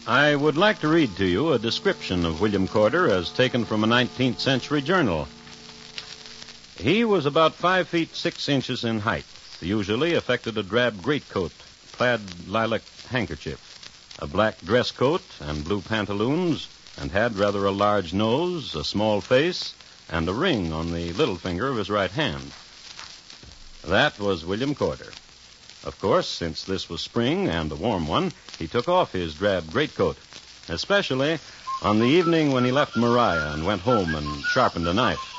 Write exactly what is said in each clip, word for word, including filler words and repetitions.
I would like to read to you a description of William Corder as taken from a nineteenth century journal. He was about five feet six inches in height, usually affected a drab greatcoat, plaid lilac handkerchief, a black dress coat and blue pantaloons, and had rather a large nose, a small face, and a ring on the little finger of his right hand. That was William Corder. Of course, since this was spring and a warm one, he took off his drab greatcoat, especially on the evening when he left Maria and went home and sharpened a knife.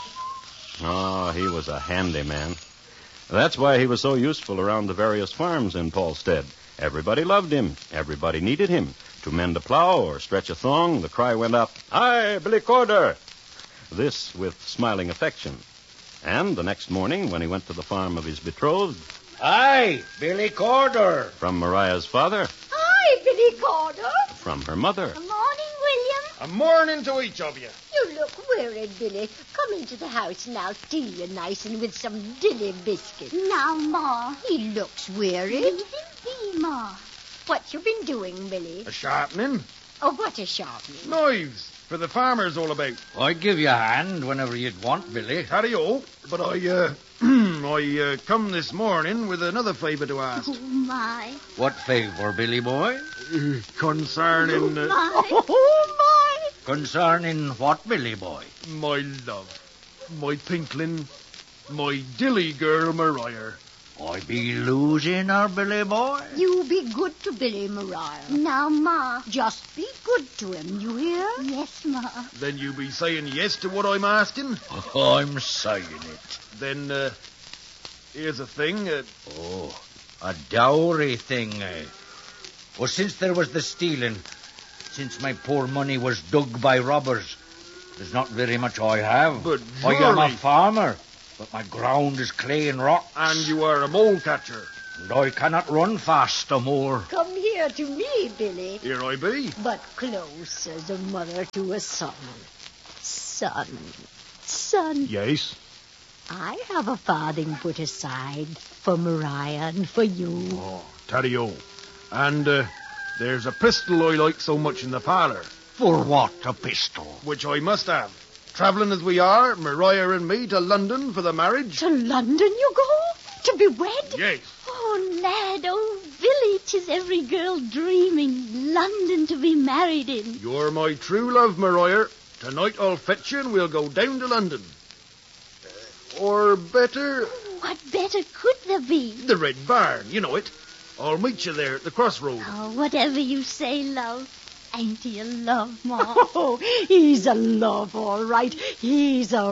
Oh, he was a handy man. That's why he was so useful around the various farms in Paulstead. Everybody loved him. Everybody needed him. To mend a plow or stretch a thong, the cry went up, "Hi, Billy Corder!" This with smiling affection. And the next morning, when he went to the farm of his betrothed, "Hi, Billy Corder!" from Maria's father. "Hi, Billy Corder!" from her mother. "Good morning, William." A morning to each of you. "You look worried, Billy. Come into the house and I'll steal you nice and with some dilly biscuits." "Now, Ma." "He looks worried." "Leave him be, Ma." "What you been doing, Billy?" A sharpening. "Oh, what a sharpening." Knives for the farmers all about. I'd give you a hand whenever you'd want, Billy. Howdy-o. But I, uh, I uh, come this morning with another favour to ask. Oh, my. What favour, Billy boy? Uh, concerning... Uh, My. "Oh, my!" Concerning what, Billy boy? my love, my pinkling, my dilly girl Maria. I be losing her, Billy boy. "You be good to Billy, Maria. Now, Ma. Just be good to him, you hear?" Yes, Ma. Then you be saying yes to what I'm asking? I'm saying it. Then, uh, here's a thing. Uh, Oh, a dowry thing, eh? Well, since there was the stealing, since my poor money was dug by robbers, there's not very much I have. But I am a surely- farmer, but my ground is clay and rock, and you are a mole catcher. and I cannot run fast no more. "Come here to me, Billy." Here I be. But close as a mother to a son. Son, son, Yes. I have a farthing put aside for Maria and for you. Oh, Taddy-o. And uh, there's a pistol I like so much in the parlour, For what, a pistol? which I must have. Travelling as we are, Maria and me, to London for the marriage. To London you go? To be wed? Yes. Oh, lad, oh, Billy, 'tis every girl dreaming London to be married in. You're my true love, Maria. Tonight I'll fetch you and we'll go down to London. Uh, or better, What better could there be? the Red Barn. You know it. I'll meet you there at the crossroads. Oh, whatever you say, love. Ain't he a love, Ma? Oh, he's a love, all right. He's a